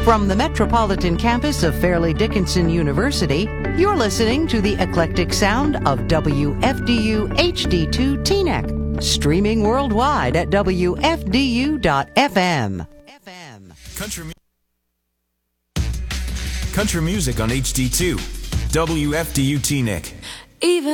From the metropolitan campus of Fairleigh Dickinson University, you're listening to the eclectic sound of WFDU HD2 Teaneck, streaming worldwide at WFDU.FM. Country music on HD2, WFDU Teaneck. Even